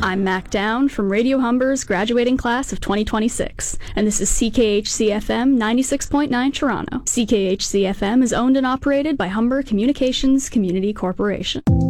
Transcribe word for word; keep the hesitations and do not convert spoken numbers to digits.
I'm Mac Down from Radio Humber's graduating class of twenty twenty-six, and this is C K H C F M ninety-six point nine Toronto. C K H C F M is owned and operated by Humber Communications Community Corporation.